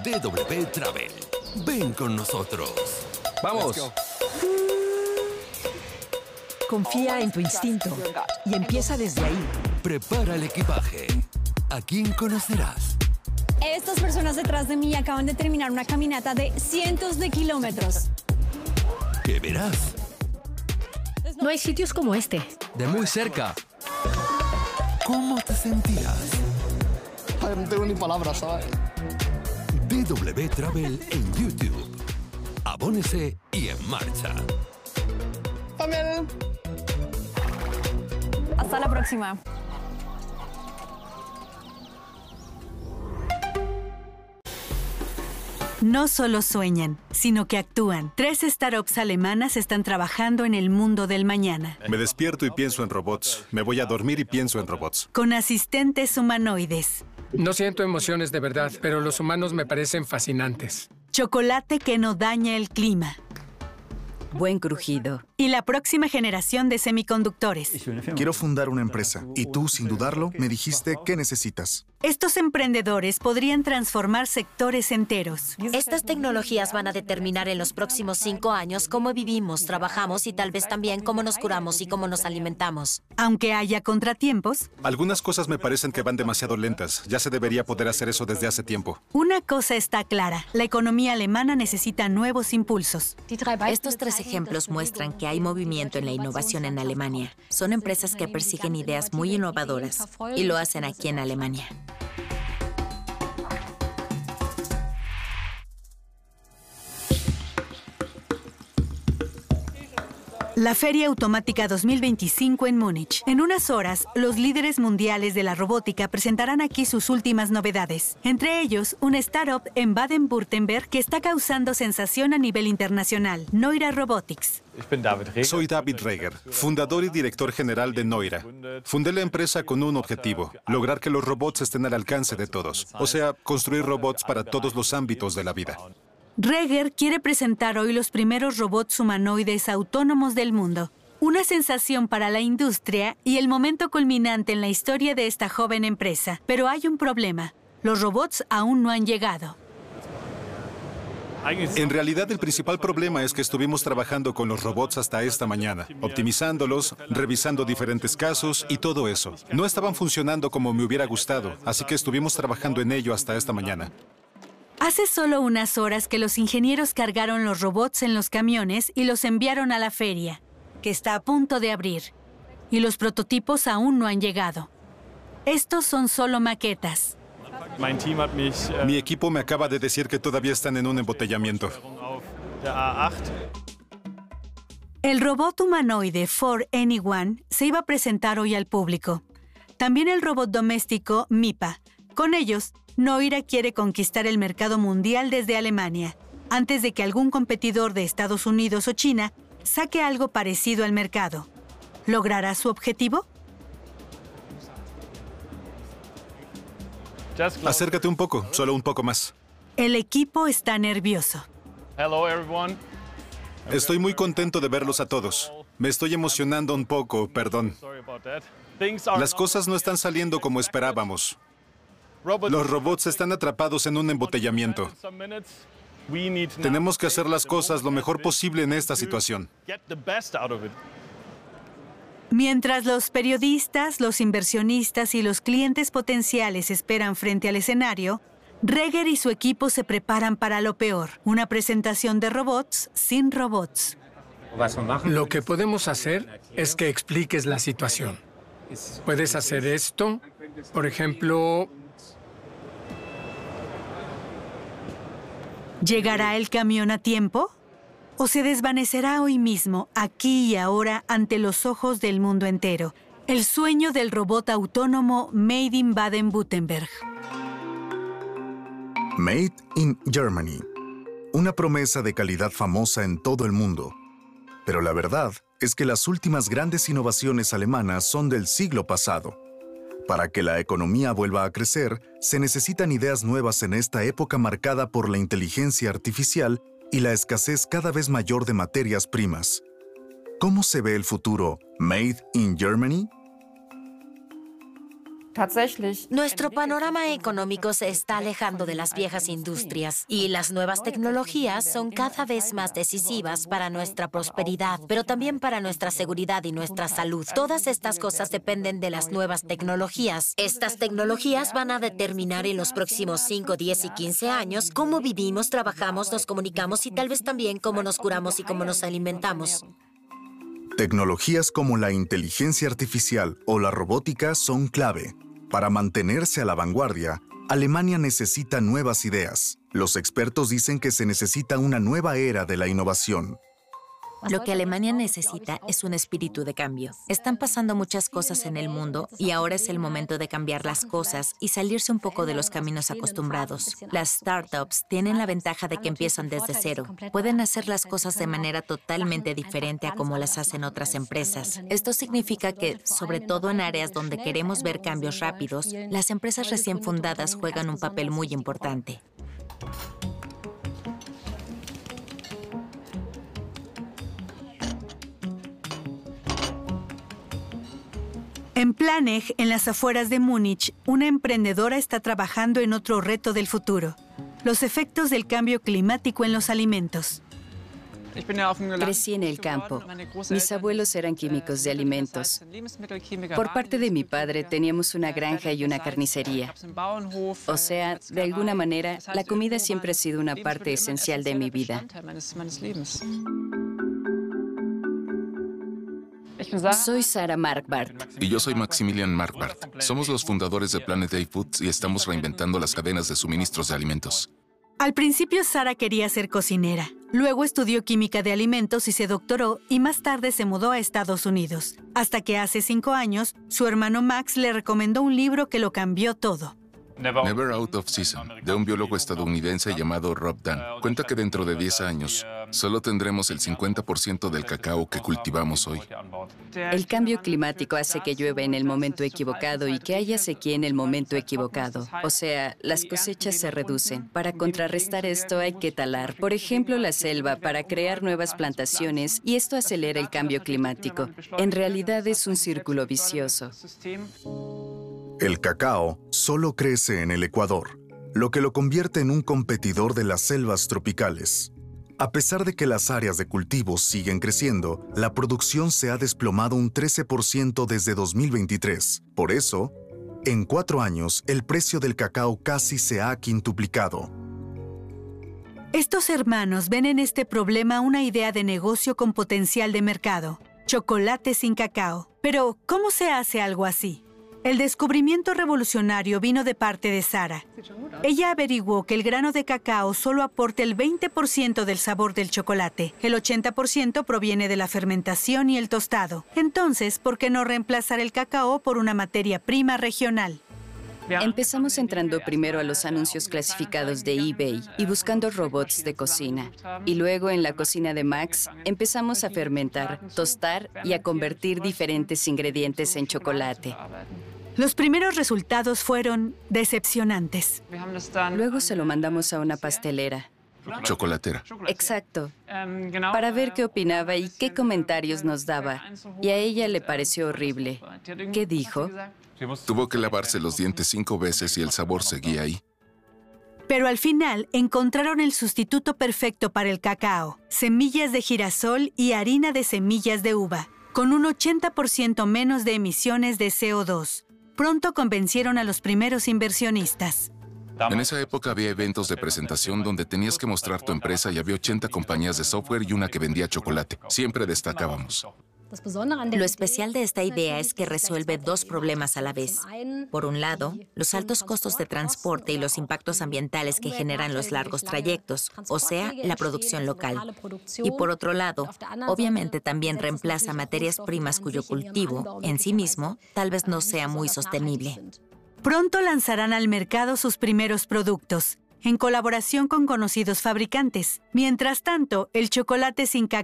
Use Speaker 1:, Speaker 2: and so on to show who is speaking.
Speaker 1: DW Travel. Ven con nosotros. ¡Vamos!
Speaker 2: Confía en tu instinto y empieza desde ahí.
Speaker 1: Prepara el equipaje. ¿A quién conocerás?
Speaker 3: Estas personas detrás de mí acaban de terminar una caminata de cientos de kilómetros.
Speaker 1: ¿Qué verás?
Speaker 2: No hay sitios como este.
Speaker 1: De muy cerca. ¿Cómo te sentirás?
Speaker 4: Ay, no tengo ni palabras, ¿sabes?
Speaker 1: DW Travel en YouTube. Abónese y en marcha.
Speaker 4: También.
Speaker 3: Hasta la próxima.
Speaker 5: No solo sueñan, sino que actúan. 3 startups alemanas están trabajando en el mundo del mañana.
Speaker 6: Me despierto y pienso en robots. Me voy a dormir y pienso en robots.
Speaker 5: Con asistentes humanoides.
Speaker 7: No siento emociones de verdad, pero los humanos me parecen fascinantes.
Speaker 5: Chocolate que no daña el clima.
Speaker 2: Buen crujido.
Speaker 5: Y la próxima generación de semiconductores.
Speaker 8: Quiero fundar una empresa. Y tú, sin dudarlo, me dijiste qué necesitas.
Speaker 5: Estos emprendedores podrían transformar sectores enteros.
Speaker 9: Estas tecnologías van a determinar en los próximos 5 años cómo vivimos, trabajamos y tal vez también cómo nos curamos y cómo nos alimentamos.
Speaker 5: Aunque haya contratiempos,
Speaker 6: Algunas cosas me parecen que van demasiado lentas. Ya se debería poder hacer eso desde hace tiempo.
Speaker 5: una cosa está clara. La economía alemana necesita nuevos impulsos.
Speaker 9: Estos 3 ejemplos muestran que hay movimiento en la innovación en Alemania. Son empresas que persiguen ideas muy innovadoras y lo hacen aquí en Alemania.
Speaker 5: La Feria Automática 2025 en Múnich. En unas horas, los líderes mundiales de la robótica presentarán aquí sus últimas novedades. Entre ellos, una startup en Baden-Württemberg que está causando sensación a nivel internacional, Neura Robotics.
Speaker 6: Soy David Reger, fundador y director general de Neura. Fundé la empresa con un objetivo: lograr que los robots estén al alcance de todos. O sea, construir robots para todos los ámbitos de la vida.
Speaker 5: Reger quiere presentar hoy los primeros robots humanoides autónomos del mundo. Una sensación para la industria y el momento culminante en la historia de esta joven empresa. Pero hay un problema. Los robots aún no han llegado.
Speaker 6: En realidad, el principal problema es que estuvimos trabajando con los robots hasta esta mañana, optimizándolos, revisando diferentes casos y todo eso. No estaban funcionando como me hubiera gustado, así que estuvimos trabajando en ello hasta esta mañana.
Speaker 5: Hace solo unas horas que los ingenieros cargaron los robots en los camiones y los enviaron a la feria, que está a punto de abrir. Y los prototipos aún no han llegado. Estos son solo maquetas.
Speaker 6: Mi equipo me acaba de decir que todavía están en un embotellamiento.
Speaker 5: El robot humanoide For Anyone se iba a presentar hoy al público. También el robot doméstico MIPA. Con ellos, Neura quiere conquistar el mercado mundial desde Alemania, antes de que algún competidor de Estados Unidos o China saque algo parecido al mercado. ¿Logrará su objetivo?
Speaker 6: Acércate un poco, solo un poco más.
Speaker 5: El equipo está nervioso.
Speaker 6: Estoy muy contento de verlos a todos. Me estoy emocionando un poco, perdón. Las cosas no están saliendo como esperábamos. Los robots están atrapados en un embotellamiento. Tenemos que hacer las cosas lo mejor posible en esta situación.
Speaker 5: Mientras los periodistas, los inversionistas y los clientes potenciales esperan frente al escenario, Reger y su equipo se preparan para lo peor, una presentación de robots sin robots.
Speaker 7: Lo que podemos hacer es que expliques la situación. Puedes hacer esto, por ejemplo...
Speaker 5: ¿Llegará el camión a tiempo? ¿O se desvanecerá hoy mismo, aquí y ahora, ante los ojos del mundo entero? El sueño del robot autónomo Made in Baden-Württemberg.
Speaker 8: Made in Germany. Una promesa de calidad famosa en todo el mundo. Pero la verdad es que las últimas grandes innovaciones alemanas son del siglo pasado. Para que la economía vuelva a crecer, se necesitan ideas nuevas en esta época marcada por la inteligencia artificial y la escasez cada vez mayor de materias primas. ¿Cómo se ve el futuro Made in Germany?
Speaker 9: Nuestro panorama económico se está alejando de las viejas industrias y las nuevas tecnologías son cada vez más decisivas para nuestra prosperidad, pero también para nuestra seguridad y nuestra salud. Todas estas cosas dependen de las nuevas tecnologías. Estas tecnologías van a determinar en los próximos 5, 10 y 15 años cómo vivimos, trabajamos, nos comunicamos y tal vez también cómo nos curamos y cómo nos alimentamos.
Speaker 8: Tecnologías como la inteligencia artificial o la robótica son clave. Para mantenerse a la vanguardia, Alemania necesita nuevas ideas. Los expertos dicen que se necesita una nueva era de la innovación.
Speaker 9: Lo que Alemania necesita es un espíritu de cambio. Están pasando muchas cosas en el mundo y ahora es el momento de cambiar las cosas y salirse un poco de los caminos acostumbrados. Las startups tienen la ventaja de que empiezan desde cero. Pueden hacer las cosas de manera totalmente diferente a como las hacen otras empresas. Esto significa que, sobre todo en áreas donde queremos ver cambios rápidos, las empresas recién fundadas juegan un papel muy importante.
Speaker 5: En Planegg, en las afueras de Múnich, una emprendedora está trabajando en otro reto del futuro: los efectos del cambio climático en los alimentos.
Speaker 10: Crecí en el campo. Mis abuelos eran químicos de alimentos. Por parte de mi padre teníamos una granja y una carnicería. O sea, de alguna manera, la comida siempre ha sido una parte esencial de mi vida. Soy Sarah Marquardt.
Speaker 11: Y yo soy Maximilian Marquardt. Somos los fundadores de Planet A Foods y estamos reinventando las cadenas de suministros de alimentos.
Speaker 5: Al principio, Sarah quería ser cocinera. Luego estudió química de alimentos y se doctoró, y más tarde se mudó a Estados Unidos. Hasta que hace 5 años, su hermano Max le recomendó un libro que lo cambió todo.
Speaker 11: Never Out of Season, de un biólogo estadounidense llamado Rob Dunn. Cuenta que dentro de 10 años, solo tendremos el 50% del cacao que cultivamos hoy.
Speaker 10: El cambio climático hace que llueva en el momento equivocado y que haya sequía en el momento equivocado. O sea, las cosechas se reducen. Para contrarrestar esto hay que talar, por ejemplo, la selva para crear nuevas plantaciones, y esto acelera el cambio climático. En realidad es un círculo vicioso.
Speaker 8: El cacao solo crece en el Ecuador, lo que lo convierte en un competidor de las selvas tropicales. A pesar de que las áreas de cultivo siguen creciendo, la producción se ha desplomado un 13% desde 2023. Por eso, en 4 años, el precio del cacao casi se ha quintuplicado.
Speaker 5: Estos hermanos ven en este problema una idea de negocio con potencial de mercado: chocolate sin cacao. Pero, ¿cómo se hace algo así? El descubrimiento revolucionario vino de parte de Sarah. Ella averiguó que el grano de cacao solo aporta el 20% del sabor del chocolate. El 80% proviene de la fermentación y el tostado. Entonces, ¿por qué no reemplazar el cacao por una materia prima regional?
Speaker 10: Empezamos entrando primero a los anuncios clasificados de eBay y buscando robots de cocina. Y luego en la cocina de Max empezamos a fermentar, tostar y a convertir diferentes ingredientes en chocolate.
Speaker 5: Los primeros resultados fueron decepcionantes.
Speaker 10: Luego se lo mandamos a una pastelera.
Speaker 11: Chocolatera.
Speaker 10: Exacto. Para ver qué opinaba y qué comentarios nos daba. Y a ella le pareció horrible. ¿Qué dijo?
Speaker 11: Tuvo que lavarse los dientes 5 veces y el sabor seguía ahí.
Speaker 5: Pero al final encontraron el sustituto perfecto para el cacao: semillas de girasol y harina de semillas de uva, con un 80% menos de emisiones de CO2. Pronto convencieron a los primeros inversionistas.
Speaker 11: En esa época había eventos de presentación donde tenías que mostrar tu empresa y había 80 compañías de software y una que vendía chocolate. Siempre destacábamos.
Speaker 9: Lo especial de esta idea es que resuelve 2 problemas a la vez. Por un lado, los altos costos de transporte y los impactos ambientales que generan los largos trayectos, o sea, la producción local. Y por otro lado, obviamente también reemplaza materias primas cuyo cultivo, en sí mismo, tal vez no sea muy sostenible.
Speaker 5: Pronto lanzarán al mercado sus primeros productos, en colaboración con conocidos fabricantes. Mientras tanto, el chocolate sin cacao